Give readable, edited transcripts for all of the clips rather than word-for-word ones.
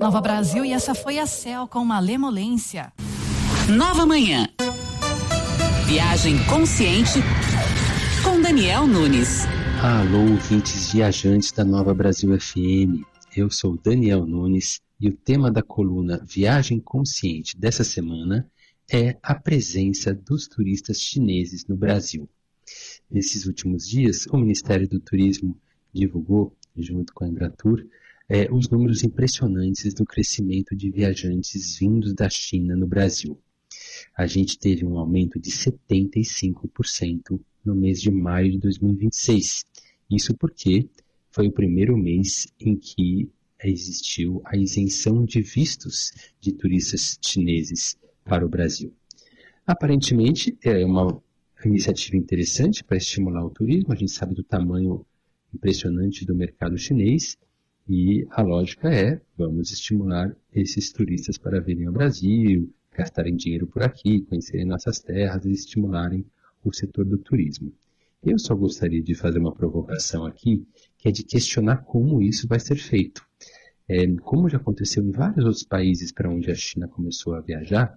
Nova Brasil, e essa foi a Céu com Malemolência. Nova Manhã. Viagem consciente com Daniel Nunes. Alô, ouvintes viajantes da Nova Brasil FM. Eu sou Daniel Nunes e o tema da coluna Viagem Consciente dessa semana é a presença dos turistas chineses no Brasil. Nesses últimos dias, o Ministério do Turismo divulgou, junto com a Embratur, os números impressionantes do crescimento de viajantes vindos da China no Brasil. A gente teve um aumento de 75% no mês de maio de 2026. Isso porque foi o primeiro mês em que existiu a isenção de vistos de turistas chineses para o Brasil. Aparentemente, é uma iniciativa interessante para estimular o turismo. A gente sabe do tamanho impressionante do mercado chinês e a lógica é, vamos estimular esses turistas para virem ao Brasil, gastarem dinheiro por aqui, conhecerem nossas terras e estimularem o setor do turismo. Eu só gostaria de fazer uma provocação aqui, que é de questionar como isso vai ser feito. Como já aconteceu em vários outros países para onde a China começou a viajar,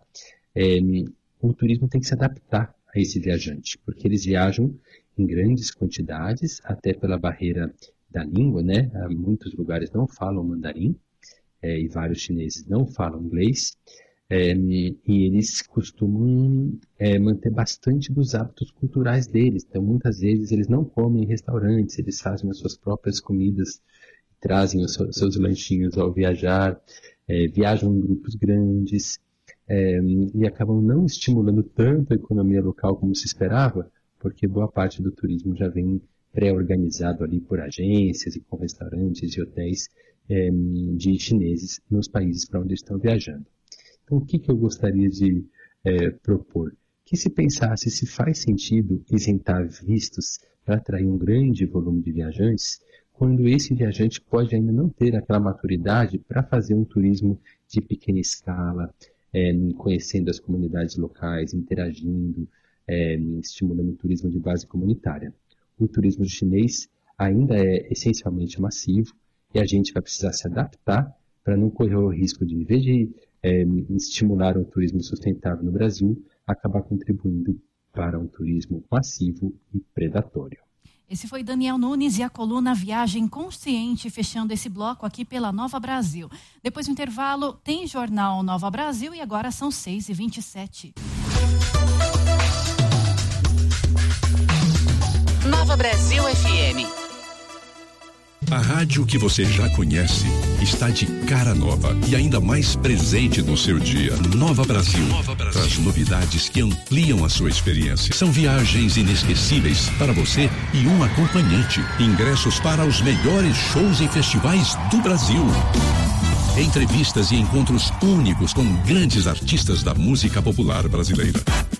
o turismo tem que se adaptar a esse viajante, porque eles viajam em grandes quantidades, até pela barreira da língua, né? Muitos lugares não falam mandarim, e vários chineses não falam inglês, e eles costumam manter bastante dos hábitos culturais deles. Então, muitas vezes, eles não comem em restaurantes, eles fazem as suas próprias comidas, trazem os seus lanchinhos ao viajar, viajam em grupos grandes, e acabam não estimulando tanto a economia local como se esperava, porque boa parte do turismo já vem pré-organizado ali por agências e com restaurantes e hotéis de chineses nos países para onde estão viajando. Então, o que eu gostaria de propor? Que se pensasse se faz sentido isentar vistos para atrair um grande volume de viajantes, quando esse viajante pode ainda não ter aquela maturidade para fazer um turismo de pequena escala, conhecendo as comunidades locais, interagindo, estimulando o turismo de base comunitária. O turismo chinês ainda é essencialmente massivo e a gente vai precisar se adaptar para não correr o risco de, em vez de estimular um turismo sustentável no Brasil, acabar contribuindo para um turismo massivo e predatório. Esse foi Daniel Nunes e a coluna Viagem Consciente, fechando esse bloco aqui pela Nova Brasil. Depois do intervalo, tem Jornal Nova Brasil e agora são 6h27. Nova Brasil FM. A rádio que você já conhece está de cara nova e ainda mais presente no seu dia. Nova Brasil. Traz novidades que ampliam a sua experiência. São viagens inesquecíveis para você e um acompanhante. Ingressos para os melhores shows e festivais do Brasil. Entrevistas e encontros únicos com grandes artistas da música popular brasileira.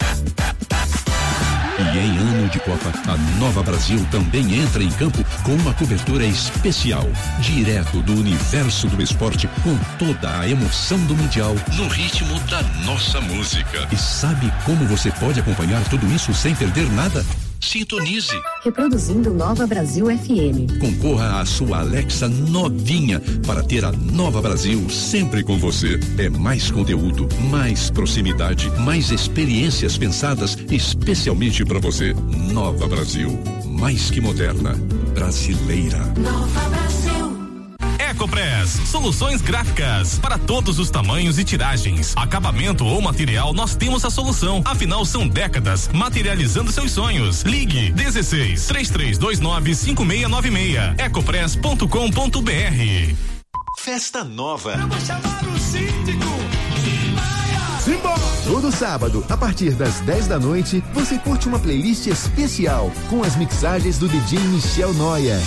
E em ano de Copa, a Nova Brasil também entra em campo com uma cobertura especial, direto do universo do esporte, com toda a emoção do Mundial, no ritmo da nossa música. E sabe como você pode acompanhar tudo isso sem perder nada? Sintonize. Reproduzindo Nova Brasil FM. Concorra à sua Alexa novinha para ter a Nova Brasil sempre com você. É mais conteúdo, mais proximidade, mais experiências pensadas especialmente para você. Nova Brasil, mais que moderna, brasileira. Nova Brasil. Ecopress, soluções gráficas para todos os tamanhos e tiragens, acabamento ou material, nós temos a solução. Afinal, são décadas materializando seus sonhos. Ligue 16 3329 5696 ecopress.com.br. Festa Nova. Eu vou chamar o síndico. Simbora! Todo sábado, a partir das 10 da noite, você curte uma playlist especial com as mixagens do DJ Michel Noia.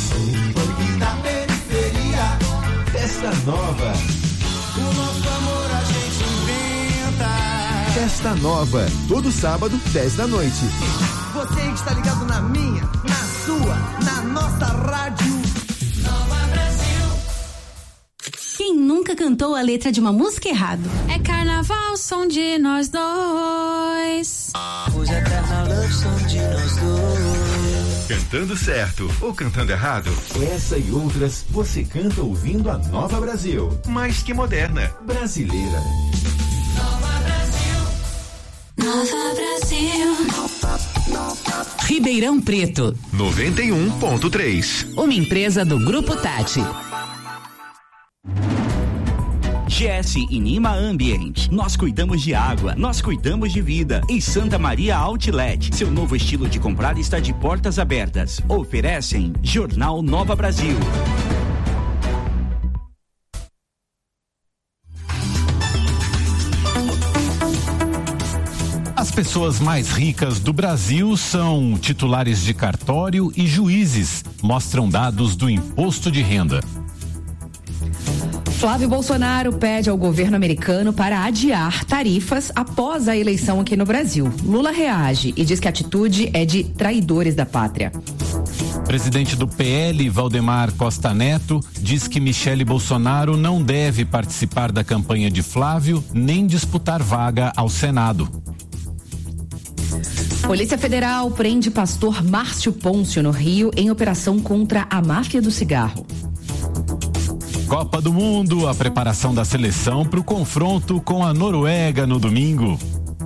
Festa Nova. O nosso amor a gente inventa. Festa Nova, todo sábado, 10 da noite. Você está ligado na minha, na sua, na nossa rádio. Nova Brasil. Quem nunca cantou a letra de uma música errado? É carnaval, som de nós dois. Hoje é carnaval, som de nós dois. Cantando certo ou cantando errado? Essa e outras você canta ouvindo a Nova Brasil. Mais que moderna. Brasileira. Nova Brasil. Nova Brasil. Ribeirão Preto. 91.3. Uma empresa do Grupo Tati. GS Inima Ambient. Nós cuidamos de água, nós cuidamos de vida. Em Santa Maria Outlet, seu novo estilo de comprar está de portas abertas. Oferecem Jornal Nova Brasil. As pessoas mais ricas do Brasil são titulares de cartório e juízes, mostram dados do imposto de renda. Flávio Bolsonaro pede ao governo americano para adiar tarifas após a eleição aqui no Brasil. Lula reage e diz que a atitude é de traidores da pátria. Presidente do PL, Valdemar Costa Neto, diz que Michele Bolsonaro não deve participar da campanha de Flávio nem disputar vaga ao Senado. Polícia Federal prende pastor Márcio Pôncio no Rio em operação contra a máfia do cigarro. Copa do Mundo, a preparação da seleção para o confronto com a Noruega no domingo.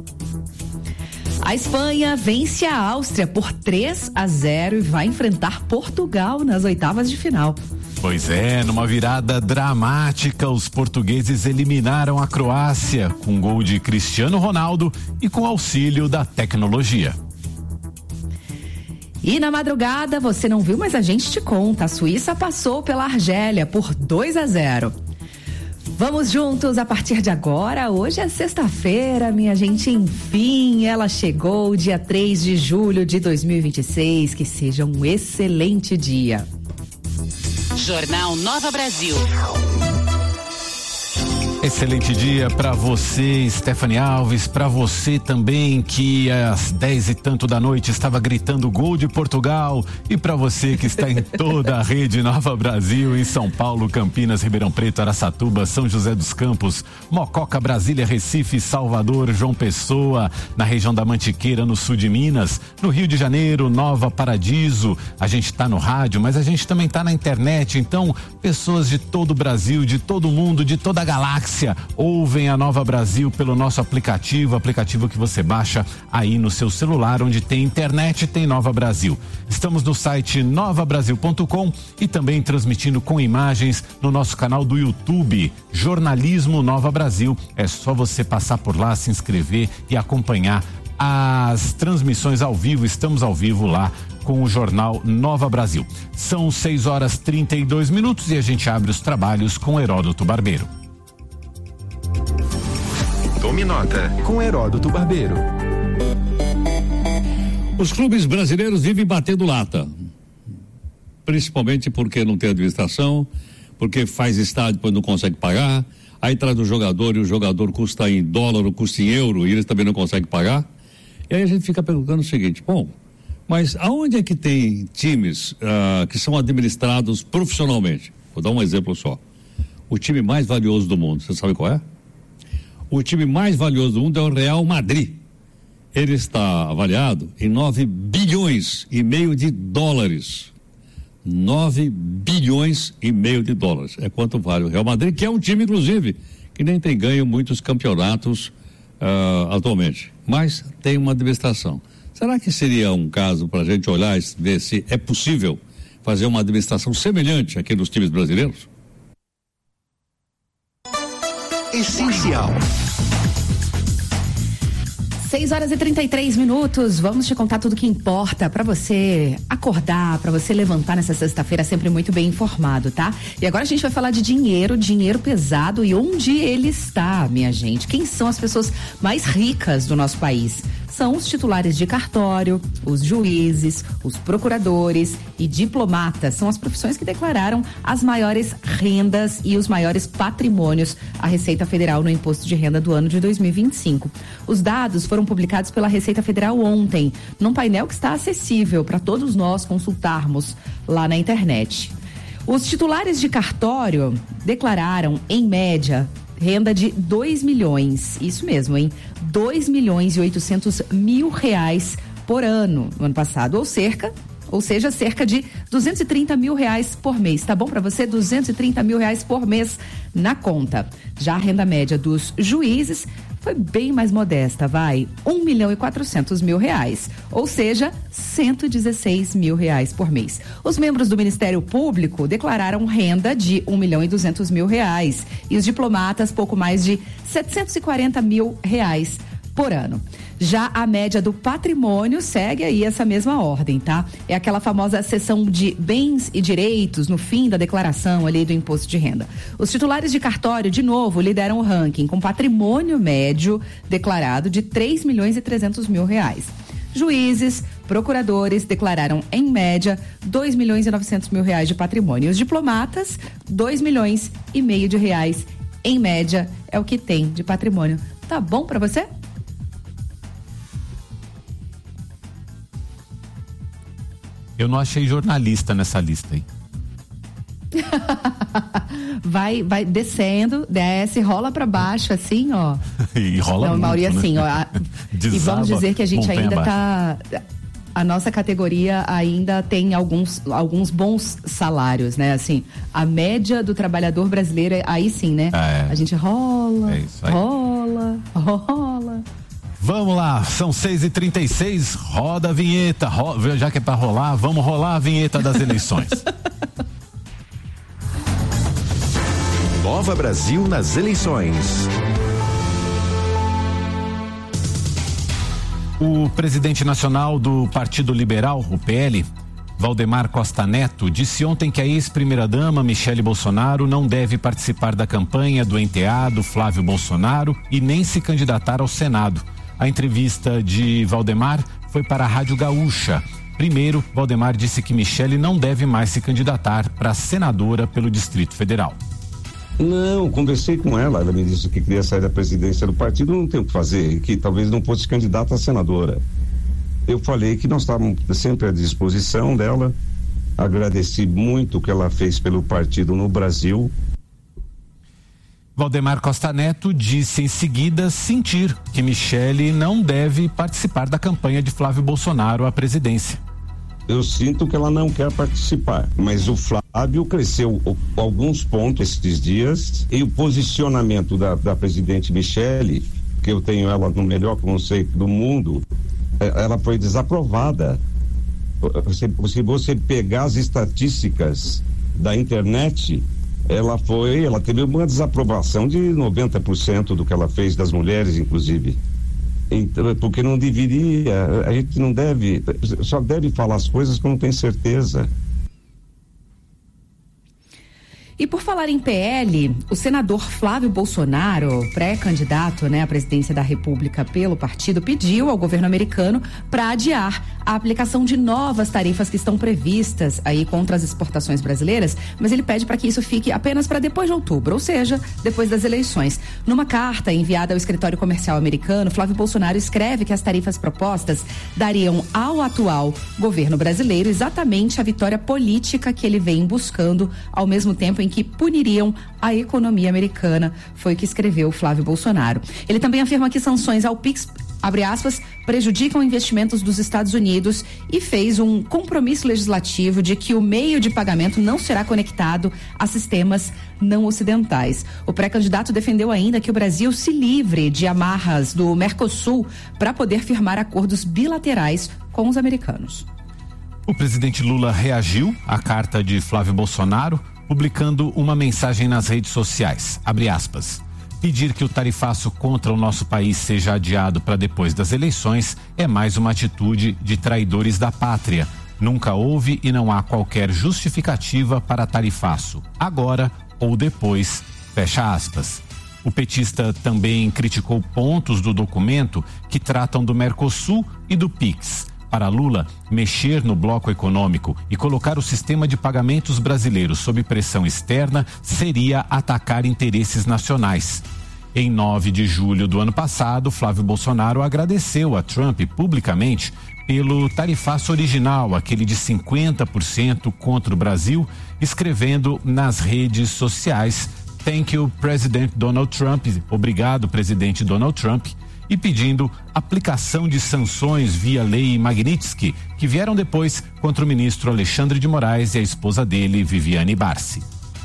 A Espanha vence a Áustria por 3-0 e vai enfrentar Portugal nas oitavas de final. Pois é, numa virada dramática, os portugueses eliminaram a Croácia com gol de Cristiano Ronaldo e com auxílio da tecnologia. E na madrugada, você não viu, mas a gente te conta. A Suíça passou pela Argélia por 2-0. Vamos juntos a partir de agora. Hoje é sexta-feira, minha gente. Enfim, ela chegou, dia 3 de julho de 2026. Que seja um excelente dia. Jornal Nova Brasil. Excelente dia para você, Stephanie Alves, para você também que às 10 e tanto da noite estava gritando gol de Portugal, e para você que está em toda a rede Nova Brasil, em São Paulo, Campinas, Ribeirão Preto, Araçatuba, São José dos Campos, Mococa, Brasília, Recife, Salvador, João Pessoa, na região da Mantiqueira, no sul de Minas, no Rio de Janeiro, Nova Paradiso. A gente está no rádio, mas a gente também está na internet, então pessoas de todo o Brasil, de todo o mundo, de toda a galáxia ouvem a Nova Brasil pelo nosso aplicativo que você baixa aí no seu celular, onde tem internet, tem Nova Brasil. Estamos no site novabrasil.com e também transmitindo com imagens no nosso canal do YouTube, Jornalismo Nova Brasil. É só você passar por lá, se inscrever e acompanhar as transmissões ao vivo. Estamos ao vivo lá com o Jornal Nova Brasil. São 6h32 e a gente abre os trabalhos com Heródoto Barbeiro. Tome nota com Heródoto Barbeiro. Os clubes brasileiros vivem batendo lata, principalmente porque não tem administração, porque faz estádio depois não consegue pagar, aí traz o jogador e o jogador custa em dólar ou custa em euro e eles também não conseguem pagar. E aí a gente fica perguntando o seguinte: bom, mas aonde é que tem times que são administrados profissionalmente? Vou dar um exemplo só. O time mais valioso do mundo, você sabe qual é? O time mais valioso do mundo é o Real Madrid. Ele está avaliado em 9 bilhões e meio de dólares. 9 bilhões e meio de dólares. É quanto vale o Real Madrid, que é um time, inclusive, que nem tem ganho muitos campeonatos atualmente. Mas tem uma administração. Será que seria um caso para a gente olhar e ver se é possível fazer uma administração semelhante aqui nos times brasileiros? Essencial. 6h33. Vamos te contar tudo que importa para você acordar, para você levantar nessa sexta-feira sempre muito bem informado, tá? E agora a gente vai falar de dinheiro pesado e onde ele está, minha gente. Quem são as pessoas mais ricas do nosso país? São os titulares de cartório, os juízes, os procuradores e diplomatas. São as profissões que declararam as maiores rendas e os maiores patrimônios à Receita Federal no Imposto de Renda do ano de 2025. Os dados foram publicados pela Receita Federal ontem, num painel que está acessível para todos nós consultarmos lá na internet. Os titulares de cartório declararam, em média, renda de 2 milhões, isso mesmo, hein? 2 milhões e 800 mil reais por ano no ano passado, ou ou seja, cerca de R$230 mil por mês. Tá bom para você? R$230 mil por mês na conta. Já a renda média dos juízes foi bem mais modesta, vai, R$1.400.000, ou seja, R$116 mil por mês. Os membros do Ministério Público declararam renda de R$1.200.000 e os diplomatas pouco mais de R$740 mil por ano. Já a média do patrimônio segue aí essa mesma ordem, tá? É aquela famosa seção de bens e direitos no fim da declaração ali do imposto de renda. Os titulares de cartório, de novo, lideram o ranking com patrimônio médio declarado de R$3.300.000. Juízes, procuradores declararam, em média, R$2.900.000 de patrimônio. Os diplomatas, R$2,5 milhões de reais, em média, é o que tem de patrimônio. Tá bom pra você? Eu não achei jornalista nessa lista aí. Vai descendo, desce, rola pra baixo, assim, ó. E rola não, muito, Mauri, assim, né? ó. E vamos dizer que a gente ainda tá... A nossa categoria ainda tem alguns bons salários, né? Assim, a média do trabalhador brasileiro, aí sim, né? A gente rola, rola. Vamos lá, são 6h36, roda a vinheta, já que é pra rolar, vamos rolar a vinheta das eleições. Nova Brasil nas eleições. O presidente nacional do Partido Liberal, o PL, Valdemar Costa Neto, disse ontem que a ex-primeira-dama Michele Bolsonaro não deve participar da campanha do enteado Flávio Bolsonaro e nem se candidatar ao Senado. A entrevista de Valdemar foi para a Rádio Gaúcha. Primeiro, Valdemar disse que Michele não deve mais se candidatar para senadora pelo Distrito Federal. Não, conversei com ela me disse que queria sair da presidência do partido, não tem o que fazer, que talvez não fosse candidata a senadora. Eu falei que nós estávamos sempre à disposição dela, agradeci muito o que ela fez pelo partido no Brasil. Valdemar Costa Neto disse em seguida sentir que Michele não deve participar da campanha de Flávio Bolsonaro à presidência. Eu sinto que ela não quer participar, mas o Flávio cresceu alguns pontos esses dias e o posicionamento da presidente Michele, que eu tenho ela no melhor conceito do mundo, ela foi desaprovada. Se você pegar as estatísticas da internet, ela teve uma desaprovação de 90% do que ela fez das mulheres, inclusive. Então, porque não deveria, a gente não deve, só deve falar as coisas quando tem certeza. E por falar em PL, o senador Flávio Bolsonaro, pré-candidato, à presidência da República pelo partido, pediu ao governo americano para adiar a aplicação de novas tarifas que estão previstas aí contra as exportações brasileiras, mas ele pede para que isso fique apenas para depois de outubro, ou seja, depois das eleições. Numa carta enviada ao escritório comercial americano, Flávio Bolsonaro escreve que as tarifas propostas dariam ao atual governo brasileiro exatamente a vitória política que ele vem buscando, ao mesmo tempo em que puniriam a economia americana, foi o que escreveu Flávio Bolsonaro. Ele também afirma que sanções ao PIX, abre aspas, prejudicam investimentos dos Estados Unidos e fez um compromisso legislativo de que o meio de pagamento não será conectado a sistemas não ocidentais. O pré-candidato defendeu ainda que o Brasil se livre de amarras do Mercosul para poder firmar acordos bilaterais com os americanos. O presidente Lula reagiu à carta de Flávio Bolsonaro, publicando uma mensagem nas redes sociais, abre aspas, pedir que o tarifaço contra o nosso país seja adiado para depois das eleições é mais uma atitude de traidores da pátria. Nunca houve e não há qualquer justificativa para tarifaço, agora ou depois, fecha aspas. O petista também criticou pontos do documento que tratam do Mercosul e do PIX. Para Lula, mexer no bloco econômico e colocar o sistema de pagamentos brasileiro sob pressão externa seria atacar interesses nacionais. Em 9 de julho do ano passado, Flávio Bolsonaro agradeceu a Trump publicamente pelo tarifaço original, aquele de 50% contra o Brasil, escrevendo nas redes sociais: "Thank you, President Donald Trump", obrigado, presidente Donald Trump, e pedindo aplicação de sanções via lei Magnitsky, que vieram depois contra o ministro Alexandre de Moraes e a esposa dele, Viviane Barsi.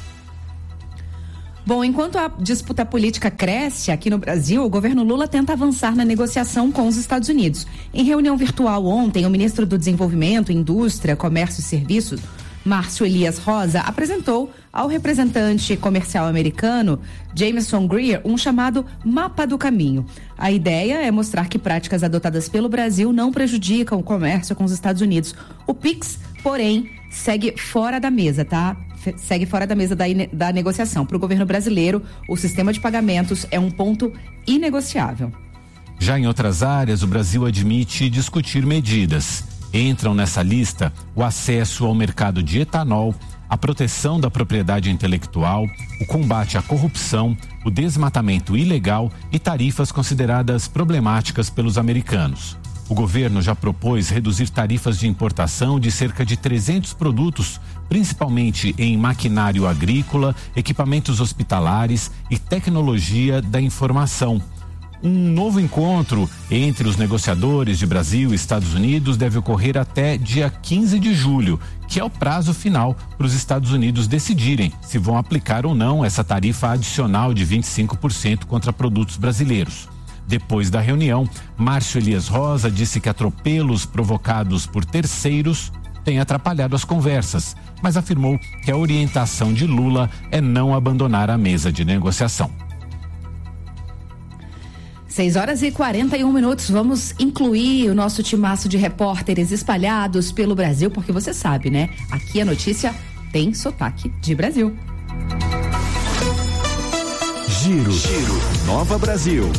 Bom, enquanto a disputa política cresce aqui no Brasil, o governo Lula tenta avançar na negociação com os Estados Unidos. Em reunião virtual ontem, o ministro do Desenvolvimento, Indústria, Comércio e Serviços, Márcio Elias Rosa, apresentou ao representante comercial americano, Jameson Greer, um chamado Mapa do Caminho. A ideia é mostrar que práticas adotadas pelo Brasil não prejudicam o comércio com os Estados Unidos. O PIX, porém, segue fora da mesa, tá? Segue fora da mesa da negociação. Para o governo brasileiro, o sistema de pagamentos é um ponto inegociável. Já em outras áreas, o Brasil admite discutir medidas. Entram nessa lista o acesso ao mercado de etanol, a proteção da propriedade intelectual, o combate à corrupção, o desmatamento ilegal e tarifas consideradas problemáticas pelos americanos. O governo já propôs reduzir tarifas de importação de cerca de 300 produtos, principalmente em maquinário agrícola, equipamentos hospitalares e tecnologia da informação. Um novo encontro entre os negociadores de Brasil e Estados Unidos deve ocorrer até dia 15 de julho, que é o prazo final para os Estados Unidos decidirem se vão aplicar ou não essa tarifa adicional de 25% contra produtos brasileiros. Depois da reunião, Márcio Elias Rosa disse que atropelos provocados por terceiros têm atrapalhado as conversas, mas afirmou que a orientação de Lula é não abandonar a mesa de negociação. 6h41. Vamos incluir o nosso timaço de repórteres espalhados pelo Brasil, porque você sabe, né? Aqui a notícia tem sotaque de Brasil. Giro Nova Brasil.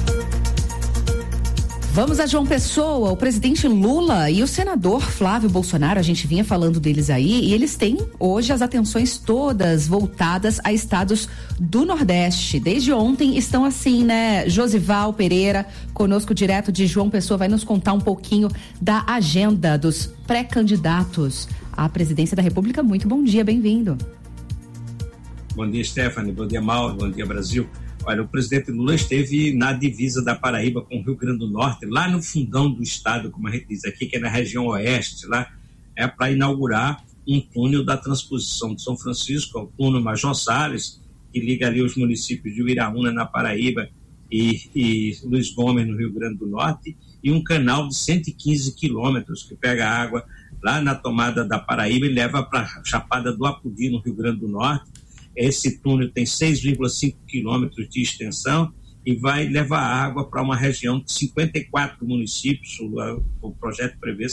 Vamos a João Pessoa. O presidente Lula e o senador Flávio Bolsonaro, a gente vinha falando deles aí, e eles têm hoje as atenções todas voltadas a estados do Nordeste. Desde ontem estão assim, né? Josival Pereira, conosco direto de João Pessoa, vai nos contar um pouquinho da agenda dos pré-candidatos à presidência da República. Muito bom dia, bem-vindo. Bom dia, Stephanie. Bom dia, Mauro. Bom dia, Brasil. Olha, o presidente Lula esteve na divisa da Paraíba com o Rio Grande do Norte, lá no fundão do estado, como a gente diz aqui, que é na região oeste, lá, para inaugurar um túnel da transposição de São Francisco, ao túnel Major Salles, que liga ali os municípios de Uiraúna, na Paraíba, e Luiz Gomes, no Rio Grande do Norte, e um canal de 115 quilômetros que pega água lá na tomada da Paraíba e leva para a Chapada do Apudi, no Rio Grande do Norte. Esse túnel tem 6,5 quilômetros de extensão e vai levar água para uma região de 54 municípios. O projeto prevê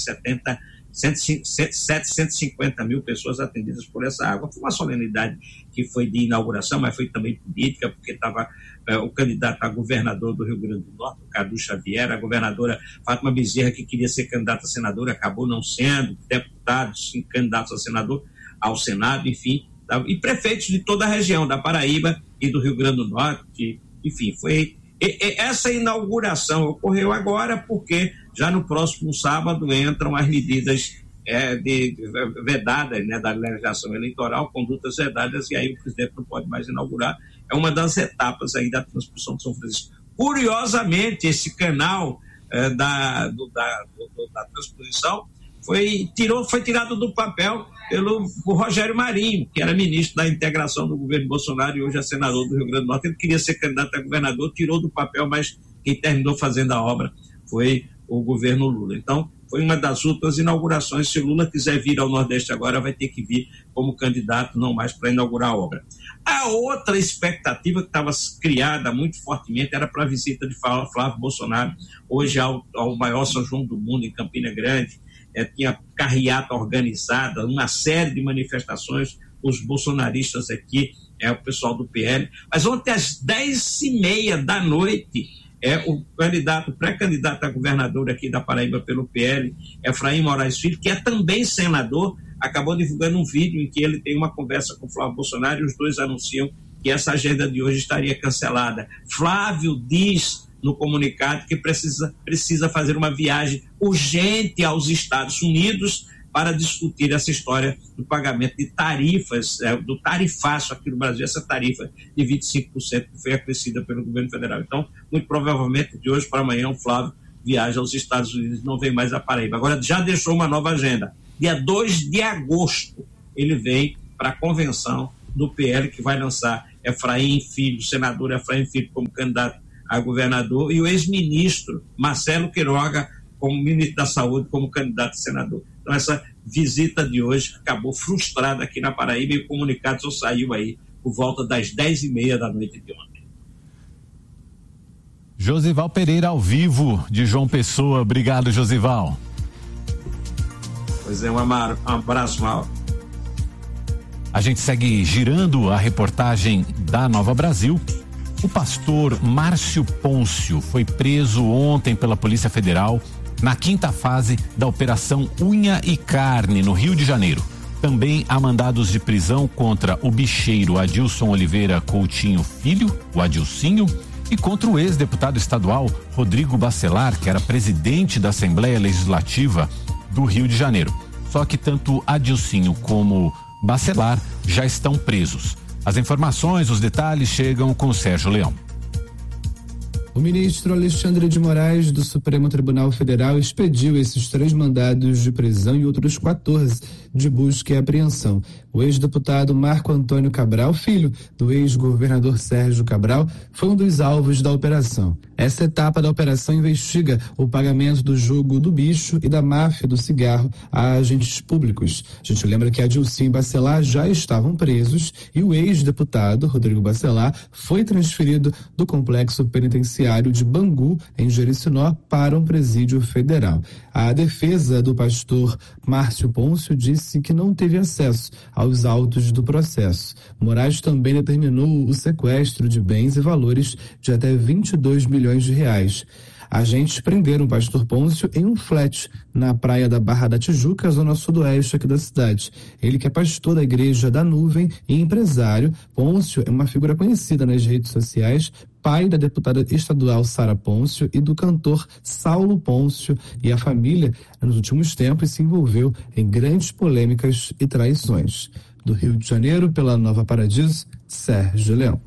750 mil pessoas atendidas por essa água. Foi uma solenidade que foi de inauguração, mas foi também política, porque estava o candidato a governador do Rio Grande do Norte, o Cadu Xavier, a governadora Fátima Bezerra, que queria ser candidata a senadora, acabou não sendo, deputados candidatos a senador ao Senado, enfim, e prefeitos de toda a região da Paraíba e do Rio Grande do Norte, enfim, foi essa inauguração ocorreu agora porque já no próximo sábado entram as medidas vedadas, né, da legislação eleitoral, condutas vedadas, e aí o presidente não pode mais inaugurar. É uma das etapas aí da transposição de São Francisco. Curiosamente, esse canal da transposição foi tirado do papel pelo Rogério Marinho, que era ministro da integração do governo Bolsonaro e hoje é senador do Rio Grande do Norte. Ele queria ser candidato a governador, tirou do papel, mas quem terminou fazendo a obra foi o governo Lula. Então, foi uma das últimas inaugurações. Se o Lula quiser vir ao Nordeste agora, vai ter que vir como candidato, não mais para inaugurar a obra. A outra expectativa que estava criada muito fortemente era para a visita de Flávio Bolsonaro, hoje ao maior São João do mundo, em Campina Grande. Tinha carreata organizada, uma série de manifestações, os bolsonaristas aqui, o pessoal do PL. Mas ontem, às 10h30 da noite, o pré-candidato a governador aqui da Paraíba pelo PL, Efraim Moraes Filho, que é também senador, acabou divulgando um vídeo em que ele tem uma conversa com o Flávio Bolsonaro e os dois anunciam que essa agenda de hoje estaria cancelada. Flávio diz no comunicado que precisa fazer uma viagem urgente aos Estados Unidos, para discutir essa história do pagamento de tarifas, do tarifaço aqui no Brasil, essa tarifa de 25% que foi acrescida pelo governo federal. Então, muito provavelmente, de hoje para amanhã, o Flávio viaja aos Estados Unidos e não vem mais a Paraíba. Agora, já deixou uma nova agenda. Dia 2 de agosto, ele vem para a convenção do PL, que vai lançar Efraim Filho, o senador Efraim Filho, como candidato a governador, e o ex-ministro Marcelo Queiroga, como ministro da Saúde, como candidato a senador. Então, essa visita de hoje acabou frustrada aqui na Paraíba, e o comunicado só saiu aí por volta das 10h30 da noite de ontem. Josival Pereira, ao vivo, de João Pessoa. Obrigado, Josival. Pois é, um abraço, Mauro. A gente segue girando a reportagem da Nova Brasil. O pastor Márcio Pôncio foi preso ontem pela Polícia Federal na 5ª fase da Operação Unha e Carne, no Rio de Janeiro. Também há mandados de prisão contra o bicheiro Adilson Oliveira Coutinho Filho, o Adilcinho, e contra o ex-deputado estadual Rodrigo Bacelar, que era presidente da Assembleia Legislativa do Rio de Janeiro. Só que tanto Adilcinho como Bacelar já estão presos. As informações, os detalhes chegam com o Sérgio Leão. O ministro Alexandre de Moraes, do Supremo Tribunal Federal, expediu esses 3 mandados de prisão e outros 14 de busca e apreensão. O ex-deputado Marco Antônio Cabral, filho do ex-governador Sérgio Cabral, foi um dos alvos da operação. Essa etapa da operação investiga o pagamento do jogo do bicho e da máfia do cigarro a agentes públicos. A gente lembra que Adilson e Bacelar já estavam presos e o ex-deputado Rodrigo Bacelar foi transferido do complexo penitenciário de Bangu, em Jericinó, para um presídio federal. A defesa do pastor Márcio Pôncio disse que não teve acesso aos autos do processo. Moraes também determinou o sequestro de bens e valores de até 22 milhões de reais. Agentes prenderam o pastor Pôncio em um flat na praia da Barra da Tijuca, zona sudoeste aqui da cidade. Ele que é pastor da Igreja da Nuvem e empresário. Pôncio é uma figura conhecida nas redes sociais, pai da deputada estadual Sara Pôncio e do cantor Saulo Pôncio, e a família, nos últimos tempos, se envolveu em grandes polêmicas e traições. Do Rio de Janeiro, pela Nova Paradiso, Sérgio Leão.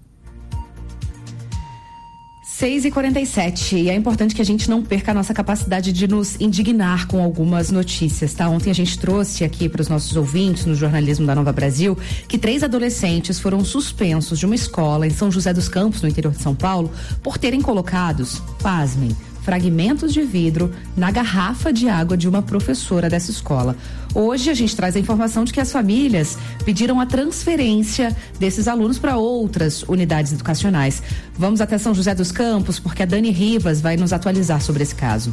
6h47, e é importante que a gente não perca a nossa capacidade de nos indignar com algumas notícias, tá? Ontem a gente trouxe aqui para os nossos ouvintes no jornalismo da Nova Brasil que 3 adolescentes foram suspensos de uma escola em São José dos Campos, no interior de São Paulo, por terem colocados, pasmem, fragmentos de vidro na garrafa de água de uma professora dessa escola. Hoje a gente traz a informação de que as famílias pediram a transferência desses alunos para outras unidades educacionais. Vamos até São José dos Campos, porque a Dani Rivas vai nos atualizar sobre esse caso.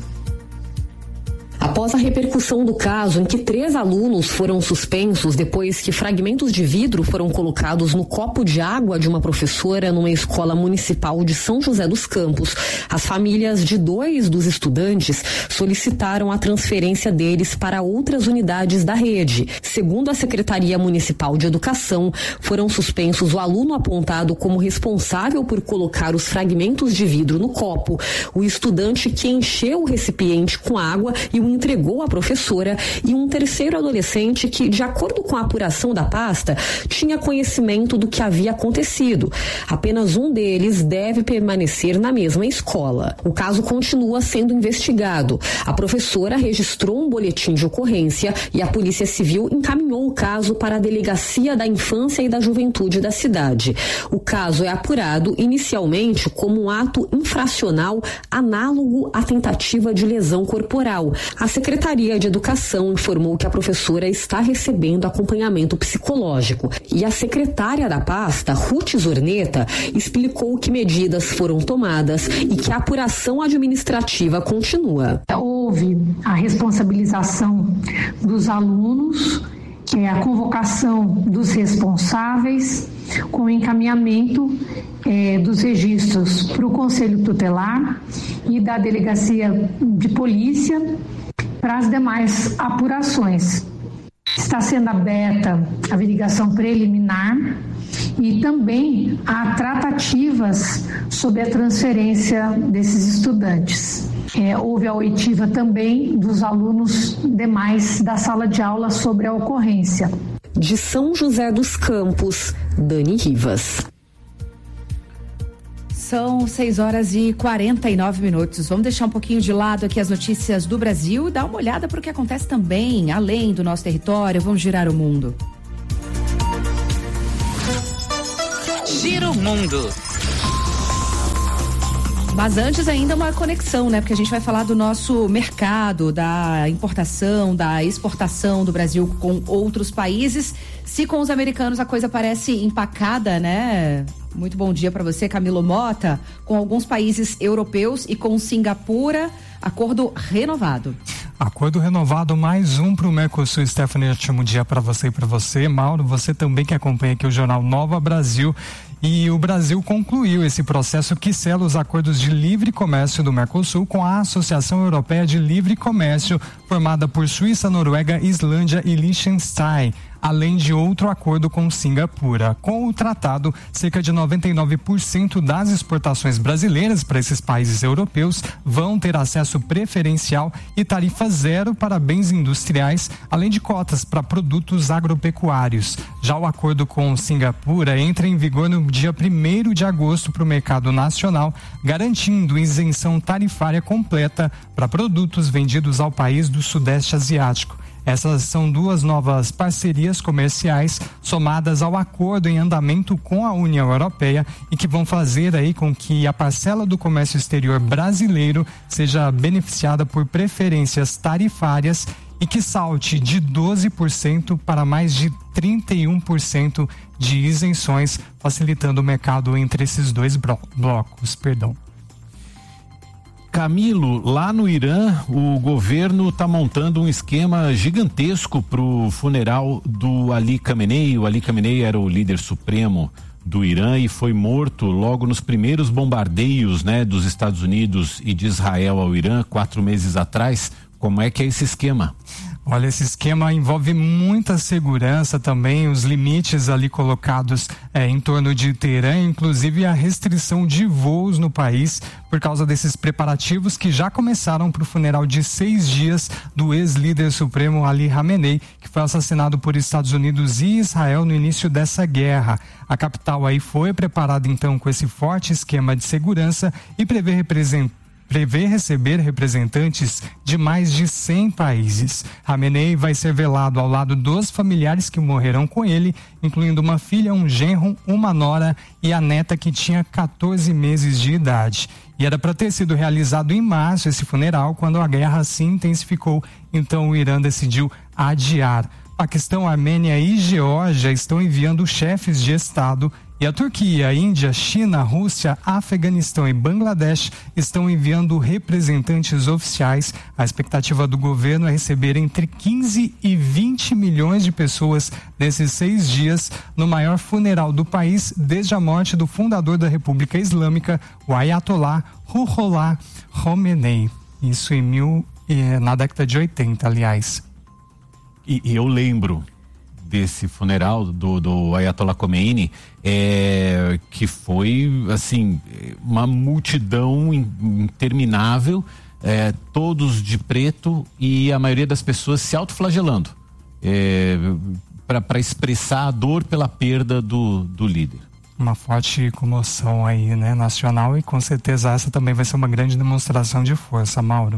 Após a repercussão do caso em que 3 alunos foram suspensos depois que fragmentos de vidro foram colocados no copo de água de uma professora numa escola municipal de São José dos Campos, as famílias de 2 dos estudantes solicitaram a transferência deles para outras unidades da rede. Segundo a Secretaria Municipal de Educação, foram suspensos o aluno apontado como responsável por colocar os fragmentos de vidro no copo, o estudante que encheu o recipiente com água e o entregou à professora, e um terceiro adolescente que, de acordo com a apuração da pasta, tinha conhecimento do que havia acontecido. Apenas um deles deve permanecer na mesma escola. O caso continua sendo investigado. A professora registrou um boletim de ocorrência e a Polícia Civil encaminhou o caso para a Delegacia da Infância e da Juventude da cidade. O caso é apurado inicialmente como um ato infracional análogo à tentativa de lesão corporal. A Secretaria de Educação informou que a professora está recebendo acompanhamento psicológico. E a secretária da pasta, Ruth Zorneta, explicou que medidas foram tomadas e que a apuração administrativa continua. Houve a responsabilização dos alunos, que é a convocação dos responsáveis, com o encaminhamento dos registros para o Conselho Tutelar e da Delegacia de Polícia para as demais apurações. Está sendo aberta a averiguação preliminar e também há tratativas sobre a transferência desses estudantes. Houve a oitiva também dos alunos demais da sala de aula sobre a ocorrência. De São José dos Campos, Dani Rivas. São 6h49. Vamos deixar um pouquinho de lado aqui as notícias do Brasil e dar uma olhada para o que acontece também além do nosso território. Vamos girar o mundo. Gira o mundo. Mas antes ainda uma conexão, né? Porque a gente vai falar do nosso mercado, da importação, da exportação do Brasil com outros países. Se com os americanos a coisa parece empacada, né? Muito bom dia para você, Camilo Mota. Com alguns países europeus e com Singapura, acordo renovado. Acordo renovado, mais um para o Mercosul. Stephanie, ótimo dia para você e para você. Mauro, você também que acompanha aqui o Jornal Nova Brasil. E o Brasil concluiu esse processo que sela os acordos de livre comércio do Mercosul com a Associação Europeia de Livre Comércio, formada por Suíça, Noruega, Islândia e Liechtenstein, além de outro acordo com Singapura. Com o tratado, cerca de 99% das exportações brasileiras para esses países europeus vão ter acesso preferencial e tarifa zero para bens industriais, além de cotas para produtos agropecuários. Já o acordo com Singapura entra em vigor no dia 1º de agosto para o mercado nacional, garantindo isenção tarifária completa para produtos vendidos ao país do Sudeste Asiático. Essas são duas novas parcerias comerciais somadas ao acordo em andamento com a União Europeia e que vão fazer aí com que a parcela do comércio exterior brasileiro seja beneficiada por preferências tarifárias e que salte de 12% para mais de 31% de isenções, facilitando o mercado entre esses dois blocos. Camilo, lá no Irã, o governo está montando um esquema gigantesco para o funeral do Ali Khamenei. O Ali Khamenei era o líder supremo do Irã e foi morto logo nos primeiros bombardeios, né, dos Estados Unidos e de Israel ao Irã 4 meses atrás. Como é que é esse esquema? Olha, esse esquema envolve muita segurança também, os limites ali colocados em torno de Teherã, inclusive a restrição de voos no país por causa desses preparativos que já começaram para o funeral de 6 dias do ex-líder supremo Ali Khamenei, que foi assassinado por Estados Unidos e Israel no início dessa guerra. A capital aí foi preparada então com esse forte esquema de segurança e prevê receber representantes de mais de 100 países. Khamenei vai ser velado ao lado dos familiares que morreram com ele, incluindo uma filha, um genro, uma nora e a neta que tinha 14 meses de idade. E era para ter sido realizado em março esse funeral, quando a guerra se intensificou, então o Irã decidiu adiar. Paquistão, Armênia e Geórgia estão enviando chefes de Estado e a Turquia, Índia, China, Rússia, Afeganistão e Bangladesh estão enviando representantes oficiais. A expectativa do governo é receber entre 15 e 20 milhões de pessoas nesses 6 dias no maior funeral do país desde a morte do fundador da República Islâmica, o Ayatollah Ruhollah Khomeini. Isso na década de 80, aliás. E eu lembro desse funeral do Ayatollah Khomeini, que foi assim uma multidão interminável, todos de preto e a maioria das pessoas se autoflagelando para expressar a dor pela perda do líder. Uma forte comoção aí, né, nacional, e com certeza essa também vai ser uma grande demonstração de força, Mauro.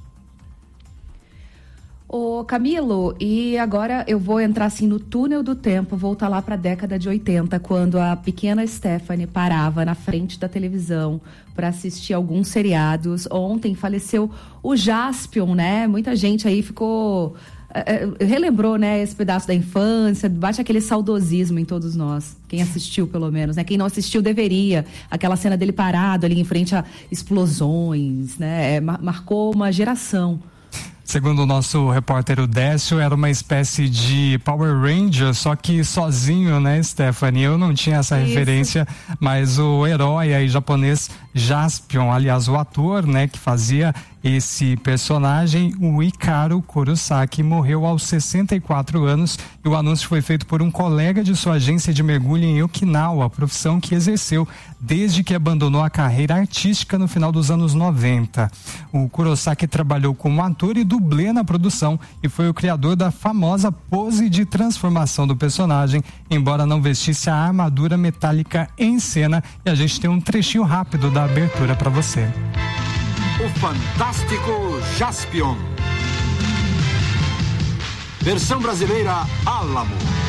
Ô Camilo, e agora eu vou entrar assim no túnel do tempo, voltar lá para a década de 80, quando a pequena Stephanie parava na frente da televisão para assistir alguns seriados. Ontem faleceu o Jaspion, né? Muita gente aí relembrou, né, esse pedaço da infância, bate aquele saudosismo em todos nós, quem assistiu pelo menos, né? Quem não assistiu deveria, aquela cena dele parado ali em frente a explosões, né? Marcou uma geração. Segundo o nosso repórter, o Décio era uma espécie de Power Ranger, só que sozinho, né, Stephanie? Eu não tinha essa referência, mas o herói aí japonês Jaspion, aliás, o ator, né, que fazia, Esse personagem, o Ikaro Kurosaki, morreu aos 64 anos e o anúncio foi feito por um colega de sua agência de mergulho em Okinawa, profissão que exerceu desde que abandonou a carreira artística no final dos anos 90. O Kurosaki trabalhou como ator e dublê na produção e foi o criador da famosa pose de transformação do personagem, embora não vestisse a armadura metálica em cena, e a gente tem um trechinho rápido da abertura para você. O fantástico Jaspion. Versão brasileira Álamo.